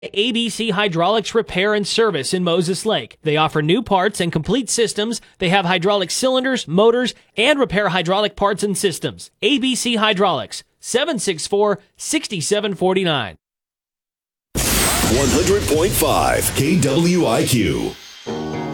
ABC Hydraulics Repair and Service in Moses Lake. They offer new parts and complete systems. They have hydraulic cylinders, motors, and repair hydraulic parts and systems. ABC Hydraulics, 764-6749. 100.5 KWIQ.